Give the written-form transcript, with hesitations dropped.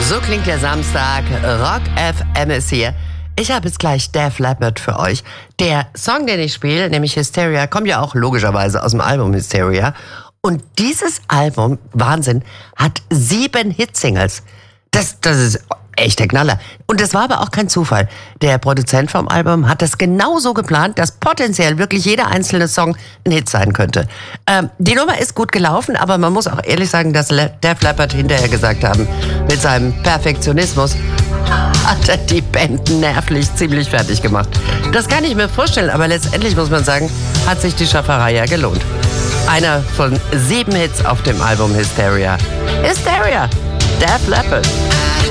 So klingt der Samstag. Rock FM ist hier. Ich habe jetzt gleich Def Leppard für euch. Der Song, den ich spiele, nämlich Hysteria, kommt ja auch logischerweise aus dem Album Hysteria. Und dieses Album, Wahnsinn, hat 7 Hitsingles. Das ist echt der Knaller. Und das war aber auch kein Zufall. Der Produzent vom Album hat das genauso geplant, dass potenziell wirklich jeder einzelne Song ein Hit sein könnte. Die Nummer ist gut gelaufen, aber man muss auch ehrlich sagen, dass Def Leppard hinterher gesagt haben, mit seinem Perfektionismus hat er die Band nervlich ziemlich fertig gemacht. Das kann ich mir vorstellen, aber letztendlich muss man sagen, hat sich die Schafferei ja gelohnt. Einer von 7 Hits auf dem Album Hysteria. Hysteria, Def Leppard.